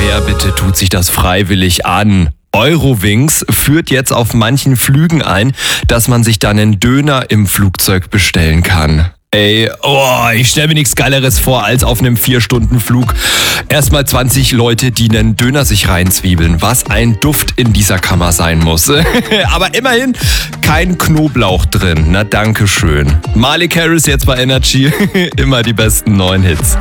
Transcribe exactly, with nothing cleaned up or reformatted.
wer bitte tut sich das freiwillig an? Eurowings führt jetzt auf manchen Flügen ein, dass man sich dann einen Döner im Flugzeug bestellen kann. Ey, oh, ich stelle mir nichts Geileres vor, als auf einem vier Stunden Flug erstmal zwanzig Leute, die einen Döner sich reinzwiebeln. Was ein Duft in dieser Kammer sein muss. Aber immerhin kein Knoblauch drin. Na, danke schön. Malik Harris jetzt bei Energy. Immer die besten neuen Hits.